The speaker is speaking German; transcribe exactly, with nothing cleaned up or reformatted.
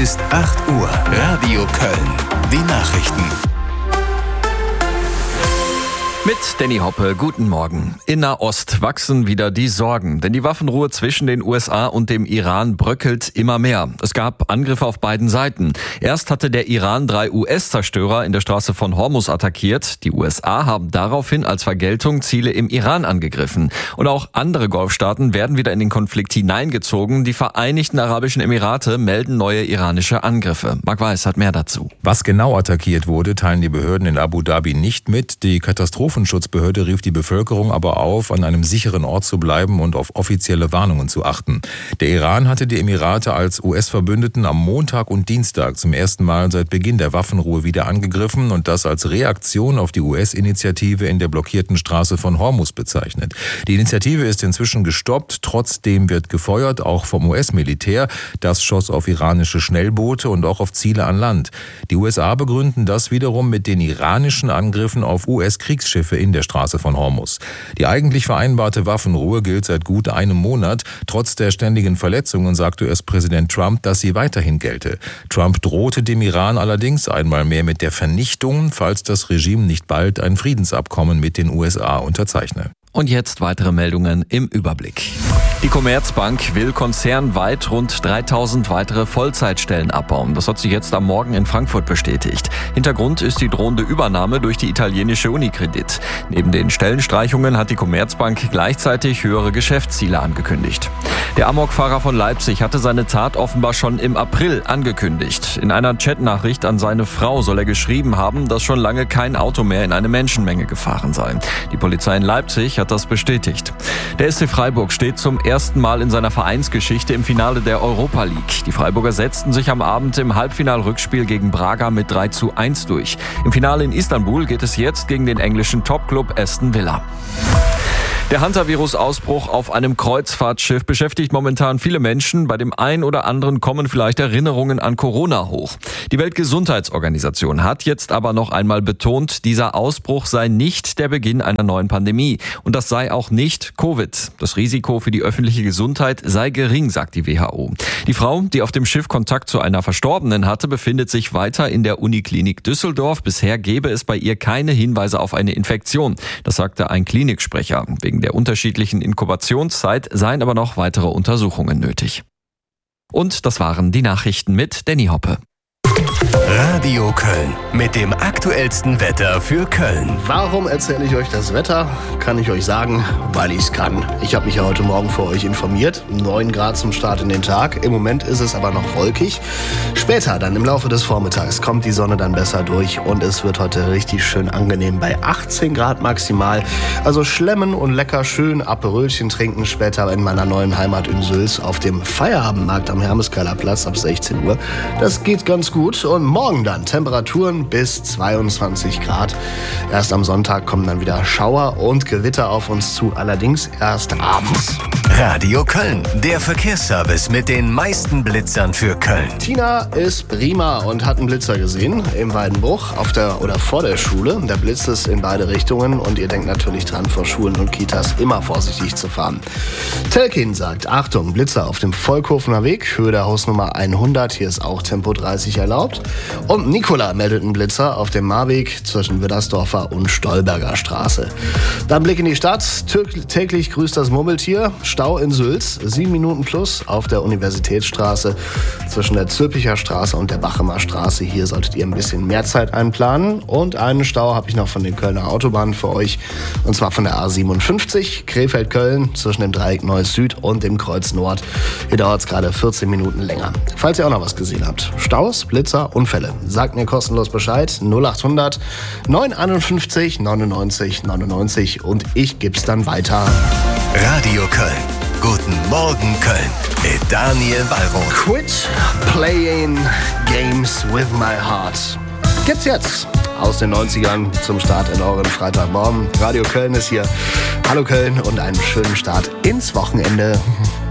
ist acht Uhr. Radio Köln. Die Nachrichten. Mit Danny Hoppe, guten Morgen. In Nahost wachsen wieder die Sorgen, denn die Waffenruhe zwischen den U S A und dem Iran bröckelt immer mehr. Es gab Angriffe auf beiden Seiten. Erst hatte der Iran drei U S-Zerstörer in der Straße von Hormuz attackiert. Die U S A haben daraufhin als Vergeltung Ziele im Iran angegriffen. Und auch andere Golfstaaten werden wieder in den Konflikt hineingezogen. Die Vereinigten Arabischen Emirate melden neue iranische Angriffe. Marc Weiß hat mehr dazu. Was genau attackiert wurde, teilen die Behörden in Abu Dhabi nicht mit. Die Katastrophe Die Katastrophenschutzbehörde rief die Bevölkerung aber auf, an einem sicheren Ort zu bleiben und auf offizielle Warnungen zu achten. Der Iran hatte die Emirate als U S-Verbündeten am Montag und Dienstag zum ersten Mal seit Beginn der Waffenruhe wieder angegriffen und das als Reaktion auf die U S-Initiative in der blockierten Straße von Hormuz bezeichnet. Die Initiative ist inzwischen gestoppt, trotzdem wird gefeuert, auch vom U S-Militär. Das schoss auf iranische Schnellboote und auch auf Ziele an Land. Die U S A begründen das wiederum mit den iranischen Angriffen auf U S-Kriegsschiffe in der Straße von Hormuz. Die eigentlich vereinbarte Waffenruhe gilt seit gut einem Monat. Trotz der ständigen Verletzungen sagte U S-Präsident Trump, dass sie weiterhin gelte. Trump drohte dem Iran allerdings einmal mehr mit der Vernichtung, falls das Regime nicht bald ein Friedensabkommen mit den U S A unterzeichne. Und jetzt weitere Meldungen im Überblick. Die Commerzbank will konzernweit rund dreitausend weitere Vollzeitstellen abbauen. Das hat sie jetzt am Morgen in Frankfurt bestätigt. Hintergrund ist die drohende Übernahme durch die italienische Unicredit. Neben den Stellenstreichungen hat die Commerzbank gleichzeitig höhere Geschäftsziele angekündigt. Der Amokfahrer von Leipzig hatte seine Tat offenbar schon im April angekündigt. In einer Chatnachricht an seine Frau soll er geschrieben haben, dass schon lange kein Auto mehr in eine Menschenmenge gefahren sei. Die Polizei in Leipzig hat das bestätigt. Der S C Freiburg steht zum ersten Mal in seiner Vereinsgeschichte im Finale der Europa League. Die Freiburger setzten sich am Abend im Halbfinal-Rückspiel gegen Braga mit drei zu eins durch. Im Finale in Istanbul geht es jetzt gegen den englischen Topclub Aston Villa. Der Hantavirus-Ausbruch auf einem Kreuzfahrtschiff beschäftigt momentan viele Menschen. Bei dem einen oder anderen kommen vielleicht Erinnerungen an Corona hoch. Die Weltgesundheitsorganisation hat jetzt aber noch einmal betont, dieser Ausbruch sei nicht der Beginn einer neuen Pandemie. Und das sei auch nicht Covid. Das Risiko für die öffentliche Gesundheit sei gering, sagt die W H O. Die Frau, die auf dem Schiff Kontakt zu einer Verstorbenen hatte, befindet sich weiter in der Uniklinik Düsseldorf. Bisher gebe es bei ihr keine Hinweise auf eine Infektion. Das sagte ein Kliniksprecher. Wegen der unterschiedlichen Inkubationszeit seien aber noch weitere Untersuchungen nötig. Und das waren die Nachrichten mit Danny Hoppe. Radio Köln mit dem aktuellsten Wetter für Köln. Warum erzähle ich euch das Wetter? Kann ich euch sagen, weil ich es kann. Ich habe mich ja heute Morgen für euch informiert. neun Grad zum Start in den Tag. Im Moment ist es aber noch wolkig. Später, dann im Laufe des Vormittags, kommt die Sonne dann besser durch und es wird heute richtig schön angenehm bei achtzehn Grad maximal. Also schlemmen und lecker schön Aperölchen trinken später in meiner neuen Heimat in Sülz auf dem Feierabendmarkt am Hermeskeller Platz ab sechzehn Uhr. Das geht ganz gut. Und morgen dann Temperaturen bis zweiundzwanzig Grad. Erst am Sonntag kommen dann wieder Schauer und Gewitter auf uns zu, allerdings erst abends. Radio Köln, der Verkehrsservice mit den meisten Blitzern für Köln. Tina ist prima und hat einen Blitzer gesehen im Weidenbruch auf der oder vor der Schule. Der Blitz ist in beide Richtungen und ihr denkt natürlich dran, vor Schulen und Kitas immer vorsichtig zu fahren. Telkin sagt, Achtung, Blitzer auf dem Volkhofener Weg, Höhe der Hausnummer hundert, hier ist auch Tempo dreißig erlaubt. Und Nicola meldet einen Blitzer auf dem Marweg zwischen Widdersdorfer und Stolberger Straße. Dann Blick in die Stadt, täglich grüßt das Murmeltier, Stau in Sülz, sieben Minuten plus auf der Universitätsstraße zwischen der Zülpicher Straße und der Bachemer Straße. Hier solltet ihr ein bisschen mehr Zeit einplanen. Und einen Stau habe ich noch von den Kölner Autobahnen für euch. Und zwar von der A siebenundfünfzig, Krefeld-Köln, zwischen dem Dreieck Neues Süd und dem Kreuz Nord. Hier dauert es gerade vierzehn Minuten länger. Falls ihr auch noch was gesehen habt. Staus, Blitzer, Unfälle. Sagt mir kostenlos Bescheid. null achthundert neunhunderteinundfünfzig neunundneunzig neunundneunzig und ich geb's dann weiter. Radio Köln. Guten Morgen Köln mit Daniel Wallroth. Quit playing games with my heart. Gibt's jetzt aus den neunzigern zum Start in euren Freitagmorgen. Radio Köln ist hier. Hallo Köln und einen schönen Start ins Wochenende.